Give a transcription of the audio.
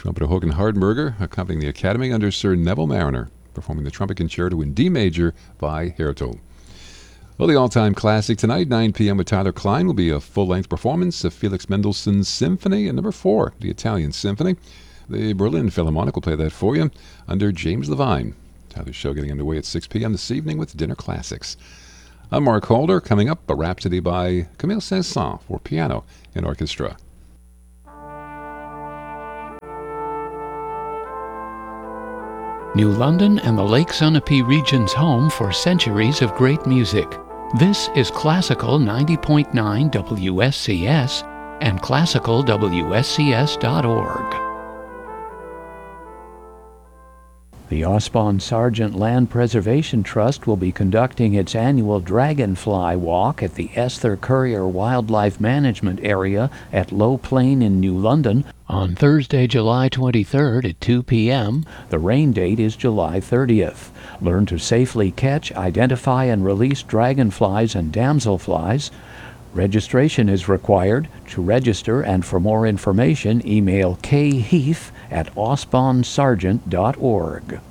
Trumpeter Hogan Hardberger accompanying the Academy under Sir Neville Mariner, performing the Trumpet Concerto in D major by Hertel. Well, the all-time classic tonight, 9 p.m. with Tyler Klein, will be a full-length performance of Felix Mendelssohn's Symphony, and number 4, the Italian Symphony. The Berlin Philharmonic will play that for you under James Levine. Tyler's show getting underway at 6 p.m. this evening with Dinner Classics. I'm Mark Holder. Coming up, a Rhapsody by Camille Saint-Saëns for piano and orchestra. New London and the Lake Sunapee region's home for centuries of great music. This is Classical 90.9 WSCS and classicalwscs.org. The Osborne Sargent Land Preservation Trust will be conducting its annual Dragonfly Walk at the Esther Currier Wildlife Management Area at Low Plain in New London on Thursday, July 23rd at 2 p.m. The rain date is July 30th. Learn to safely catch, identify, and release dragonflies and damselflies. Registration is required. To register and for more information, email kheath@osbornesargent.org.